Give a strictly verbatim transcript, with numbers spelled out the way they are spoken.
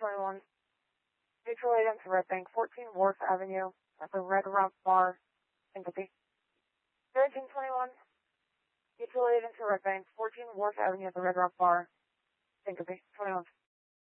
twenty-one. Mutual aid into Red Bank, fourteen Wharf Avenue, at the Red Rock Bar, Syncope. thirteen twenty-one. Mutual aid into Red Bank, fourteen Wharf Avenue, at the Red Rock Bar, Syncope. twenty-one.